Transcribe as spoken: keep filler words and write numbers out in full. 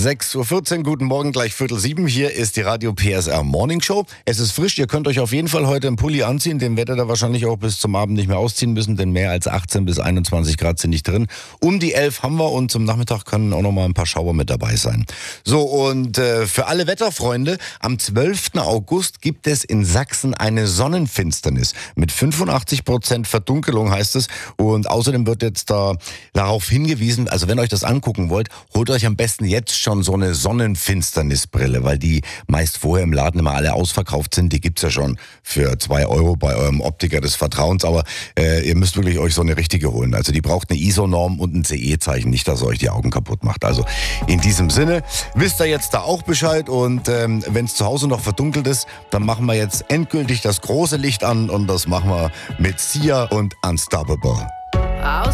sechs Uhr vierzehn, guten Morgen, gleich Viertel sieben. Hier ist die Radio P S R Morning Show. Es ist frisch, ihr könnt euch auf jeden Fall heute einen Pulli anziehen. Den werdet ihr wahrscheinlich auch bis zum Abend nicht mehr ausziehen müssen, denn mehr als achtzehn bis einundzwanzig Grad sind nicht drin. Um die elf haben wir und zum Nachmittag können auch noch mal ein paar Schauer mit dabei sein. So, und äh, für alle Wetterfreunde, am zwölften August gibt es in Sachsen eine Sonnenfinsternis. Mit fünfundachtzig Prozent Verdunkelung heißt es. Und außerdem wird jetzt da darauf hingewiesen, also wenn ihr euch das angucken wollt, holt euch am besten jetzt schon so eine Sonnenfinsternisbrille, weil die meist vorher im Laden immer alle ausverkauft sind. Die gibt's ja schon für zwei Euro bei eurem Optiker des Vertrauens, aber äh, ihr müsst wirklich euch so eine richtige holen. Also die braucht eine I S O-Norm und ein C E-Zeichen, nicht, dass ihr euch die Augen kaputt macht. Also in diesem Sinne, wisst ihr jetzt da auch Bescheid und ähm, wenn es zu Hause noch verdunkelt ist, dann machen wir jetzt endgültig das große Licht an und das machen wir mit Sia und Unstoppable.